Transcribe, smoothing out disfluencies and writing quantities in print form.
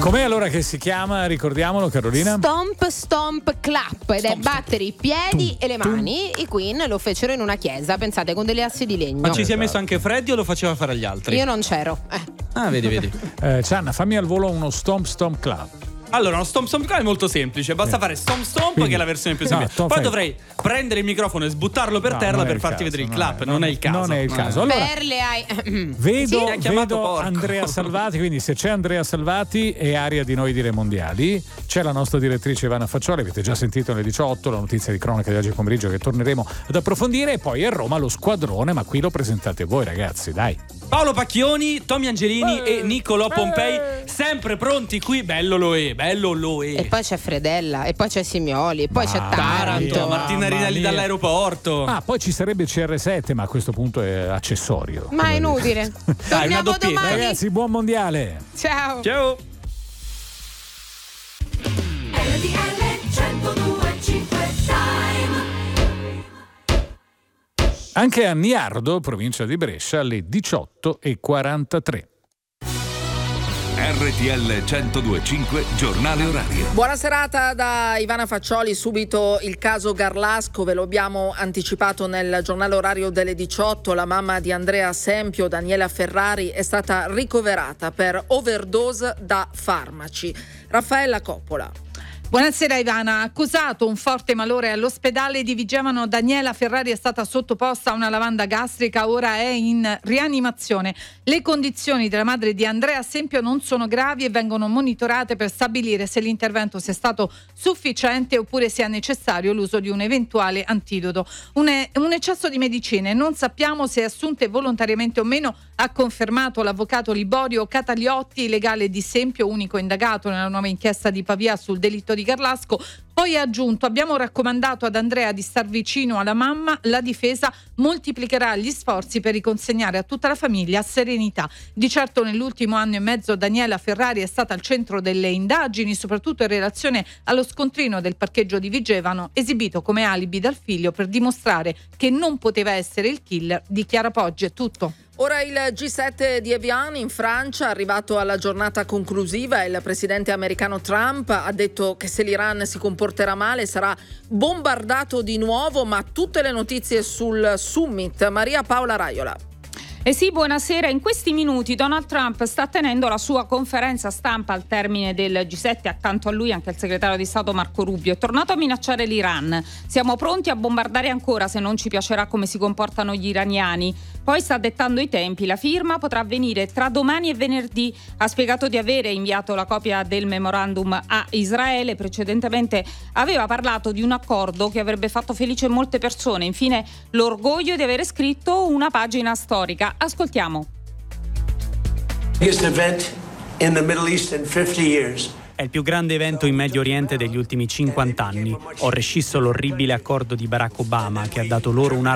Com'è allora che si chiama? Ricordiamolo, Carolina. Stomp Stomp Clap, ed è battere i piedi e le mani. I Queen lo fecero in una chiesa, pensate, con delle assi di legno. Ma ci si è messo anche Freddy o lo faceva fare agli altri? Io non c'ero. Ah, vedi. Cianna, fammi al volo uno Stomp Stomp Club. Allora, uno Stomp Stomp Club è molto semplice, basta fare Stomp Stomp, Quindi, che è la versione più no, semplice. Poi dovrei prendere il microfono e sbuttarlo per terra per farti vedere il clap. Non è il caso. Non è il caso. Allora, Perle hai. vedo Andrea Salvati, quindi se c'è Andrea Salvati è aria di Noi dire mondiali. C'è la nostra direttrice Ivana Faccioli, avete già sentito alle 18 la notizia di cronaca di oggi pomeriggio che torneremo ad approfondire, e poi a Roma lo squadrone, ma qui lo presentate voi ragazzi, dai. Paolo Pacchioni, Tommy Angelini e Niccolò Pompei, sempre pronti qui. Bello lo è. E poi c'è Fredella, e poi c'è Simioli, e poi c'è Taranto. Martina Rinaldi dall'aeroporto. Poi ci sarebbe CR7, ma a questo punto è accessorio. Ma è inutile. Dai, una doppietta. Domani. Ragazzi, buon mondiale. Ciao. Ciao. Anche a Niardo, provincia di Brescia, alle 18:43. RTL 102.5 Giornale Orario. Buona serata da Ivana Faccioli. Subito il caso Garlasco, ve lo abbiamo anticipato nel giornale orario delle 18. La mamma di Andrea Sempio, Daniela Ferrari, è stata ricoverata per overdose da farmaci. Raffaella Coppola. Buonasera Ivana. Accusato un forte malore all'ospedale di Vigevano, Daniela Ferrari è stata sottoposta a una lavanda gastrica, ora è in rianimazione. Le condizioni della madre di Andrea Sempio non sono gravi e vengono monitorate per stabilire se l'intervento sia stato sufficiente oppure sia necessario l'uso di un eventuale antidoto. Un eccesso di medicine, non sappiamo se assunte volontariamente o meno, ha confermato l'avvocato Liborio Cataliotti, legale di Sempio, unico indagato nella nuova inchiesta di Pavia sul delitto di Garlasco. Poi ha aggiunto: abbiamo raccomandato ad Andrea di star vicino alla mamma, la difesa moltiplicherà gli sforzi per riconsegnare a tutta la famiglia serenità. Di certo nell'ultimo anno e mezzo Daniela Ferrari è stata al centro delle indagini, soprattutto in relazione allo scontrino del parcheggio di Vigevano, esibito come alibi dal figlio per dimostrare che non poteva essere il killer di Chiara Poggi. È tutto. Ora il G7 di Evian in Francia, arrivato alla giornata conclusiva, il presidente americano Trump ha detto che se l'Iran si comporterà male sarà bombardato di nuovo, ma tutte le notizie sul summit. Maria Paola Raiola. Sì, buonasera. In questi minuti Donald Trump sta tenendo la sua conferenza stampa al termine del G7, accanto a lui anche il segretario di Stato Marco Rubio. È tornato a minacciare l'Iran. Siamo pronti a bombardare ancora se non ci piacerà come si comportano gli iraniani. Poi sta dettando i tempi. La firma potrà avvenire tra domani e venerdì. Ha spiegato di avere inviato la copia del memorandum a Israele. Precedentemente aveva parlato di un accordo che avrebbe fatto felice molte persone. Infine, l'orgoglio di avere scritto una pagina storica. Ascoltiamo. Biggest event in the Middle East in 50 years. È il più grande evento in Medio Oriente degli ultimi 50 anni. Ho rescisso l'orribile accordo di Barack Obama che ha dato loro una